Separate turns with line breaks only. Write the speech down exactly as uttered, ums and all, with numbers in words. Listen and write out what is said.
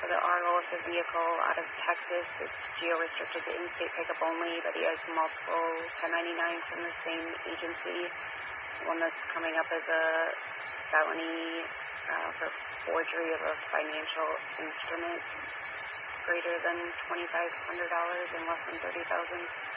for the R O of the vehicle out of Texas. It's geo-restricted to in-state pickup only, but he has multiple ten ninety-nines from the same agency. One that's coming up as a felony uh, for forgery of a financial instrument greater than twenty-five hundred dollars and less than thirty thousand dollars.